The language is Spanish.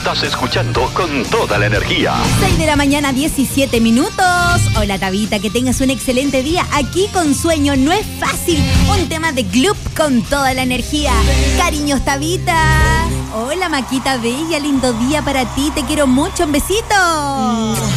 Estás escuchando Con Toda la Energía. 6 de la mañana, 17 minutos. Hola, Tabita, que tengas un excelente día. Aquí con Sueño no es fácil. Un tema de club con toda la energía. Cariños, Tabita. Hola, Maquita Bella, lindo día para ti. Te quiero mucho. Un besito.